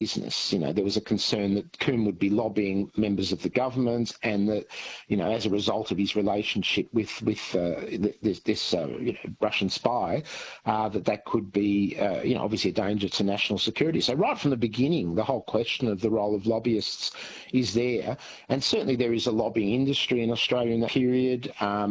business. There was a concern that Coombe would be lobbying members of the government, and that, as a result of his relationship with this Russian spy, that could be, obviously a danger to national security. So right from the beginning, the whole question of the role of lobbyists is there, and certainly there is a lobbying industry in Australia in that period,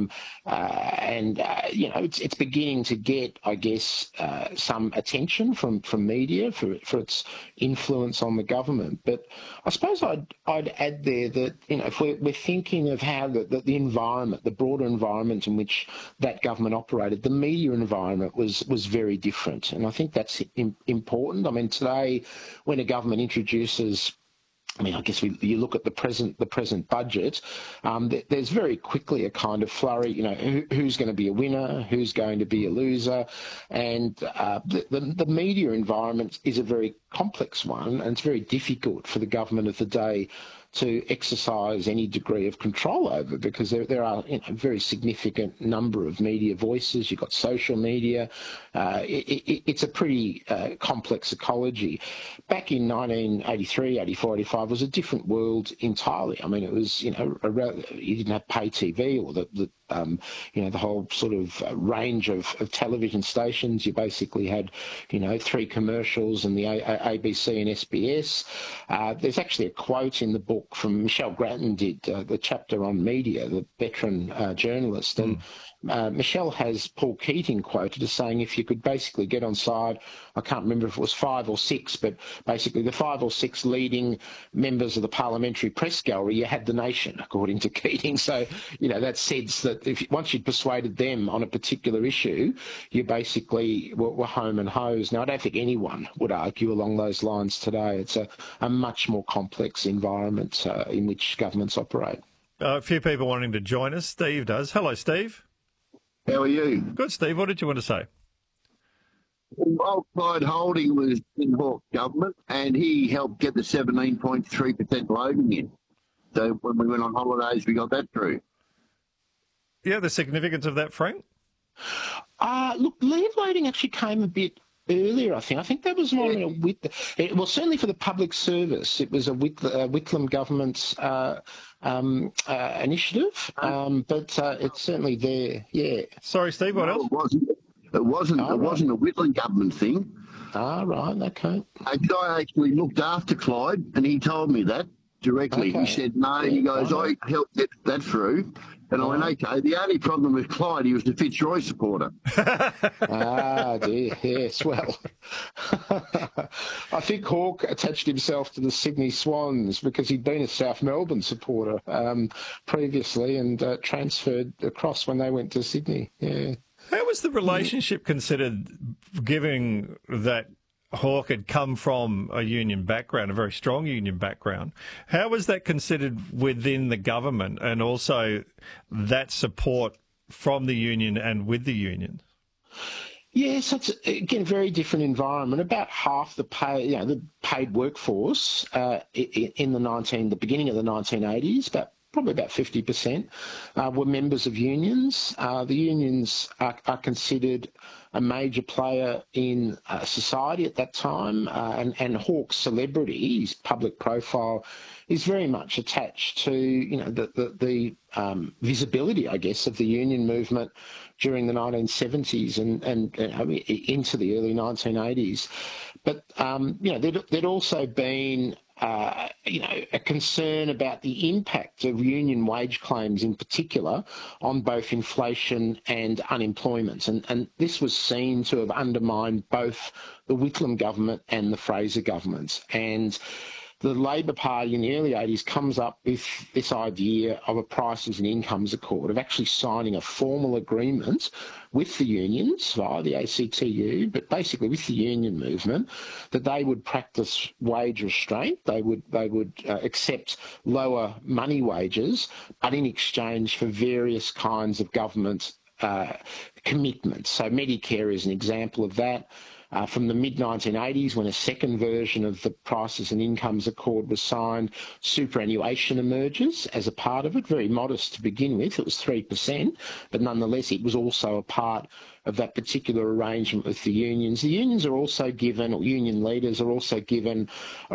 it's beginning to get, I guess, some attention from media for its influence on the government. But I suppose I'd add there that, if we're thinking of how the environment, the broader environment in which that government operated, the media environment was very different. And I think that's important. I mean, today, when a government introduces, I guess you look at the present budget, there's very quickly a kind of flurry, who's going to be a winner, who's going to be a loser, and the media environment is a very complex one, and it's very difficult for the government of the day to exercise any degree of control over, because there are a very significant number of media voices. You've got social media. It's a pretty complex ecology. Back in 1983, 84, 85 was a different world entirely. I mean, it was, you didn't have pay TV or the whole sort of range of television stations. You basically had, 3 commercials and the ABC and SBS. There's actually a quote in the book from Michelle Grattan did the chapter on media, the veteran journalist, and Michelle has Paul Keating quoted as saying, if you could basically get on side, I can't remember if it was 5 or 6, but basically the 5 or 6 leading members of the parliamentary press gallery, you had the nation, according to Keating. So, that sense that once you'd persuaded them on a particular issue, you basically were home and hosed. Now, I don't think anyone would argue along those lines today. It's a much more complex environment in which governments operate. A few people wanting to join us. Steve does. Hello, Steve. How are you? Good, Steve. What did you want to say? Well, Clyde Holding was in Hawke government, and he helped get the 17.3% loading in. So when we went on holidays, we got that through. Yeah, the significance of that, Frank? Look, leave loading actually came a bit earlier, I think. I think that was more certainly for the public service. It was a Whitlam government's initiative, but it's certainly there. Yeah. Sorry, Steve. What else? It wasn't a Whitlam government thing. Ah, right. Okay. A guy actually looked after Clyde, and he told me that directly. Okay. He said no. Yeah, he goes, I helped get that through. And I went, okay, the only problem with Clyde, he was a Fitzroy supporter. Ah, dear, yes, well. I think Hawke attached himself to the Sydney Swans because he'd been a South Melbourne supporter previously and transferred across when they went to Sydney, yeah. How was the relationship considered, given that Hawke had come from a union background, a very strong union background? How was that considered within the government, and also that support from the union and with the union? Yes, it's again a very different environment. About half the paid workforce in the beginning of the 1980s, probably about 50%, were members of unions. The unions are considered a major player in society at that time, and Hawke's celebrity, his public profile, is very much attached to the visibility, I guess, of the union movement during the 1970s and into the early 1980s. But there'd also been a concern about the impact of union wage claims in particular on both inflation and unemployment. And this was seen to have undermined both the Whitlam government and the Fraser government. And the Labor Party in the early 80s comes up with this idea of a prices and incomes accord, of actually signing a formal agreement with the unions via the ACTU, but basically with the union movement, that they would practice wage restraint. They would accept lower money wages, but in exchange for various kinds of government commitments. So Medicare is an example of that. From the mid-1980s, when a second version of the Prices and Incomes Accord was signed, superannuation emerges as a part of it, very modest to begin with. It was 3%, but nonetheless it was also a part of that particular arrangement with the unions. The unions are also given, or union leaders are also given,